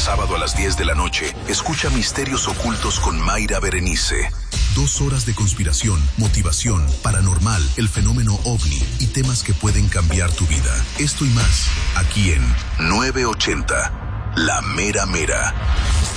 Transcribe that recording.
sábado a las 10 de la noche, escucha Misterios Ocultos con Mayra Berenice. 2 horas de conspiración, motivación, paranormal, el fenómeno OVNI y temas que pueden cambiar tu vida. Esto y más, aquí en 980, La Mera Mera.